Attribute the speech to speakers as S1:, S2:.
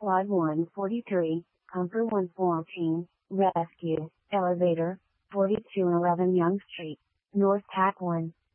S1: Quad 143, Comfort 114, Rescue, Elevator, 4211 Young Street, North Tack 1.